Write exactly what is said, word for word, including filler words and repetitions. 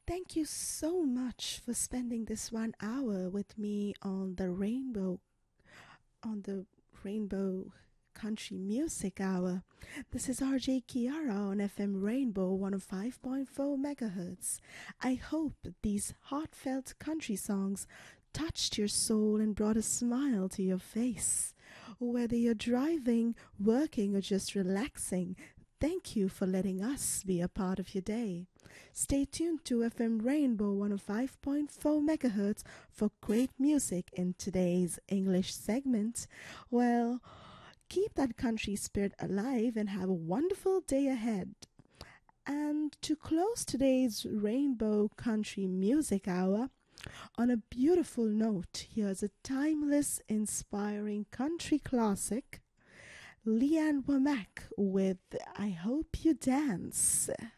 Thank you so much for spending this one hour with me on the rainbow on the Rainbow Country Music Hour. This is R J Kiara on F M Rainbow one oh five point four megahertz. I hope these heartfelt country songs touched your soul and brought a smile to your face. Whether you're driving, working, or just relaxing, thank you for letting us be a part of your day. Stay tuned to F M Rainbow one oh five point four megahertz for great music in today's English segment. Well, keep that country spirit alive and have a wonderful day ahead. And to close today's Rainbow Country Music Hour, on a beautiful note, here's a timeless, inspiring country classic, Leanne Womack with I Hope You Dance.